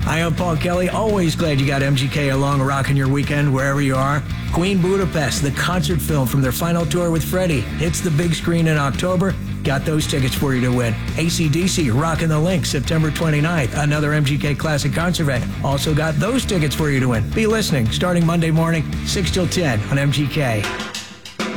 I am Paul Kelly. Always glad you got MGK along rocking your weekend wherever you are. Queen Budapest, the concert film from their final tour with Freddie, hits the big screen in October. Got those tickets for you to win. AC/DC, Rockin' the Link, September 29th. Another MGK Classic concert event. Also got those tickets for you to win. Be listening starting Monday morning, 6 till 10 on MGK.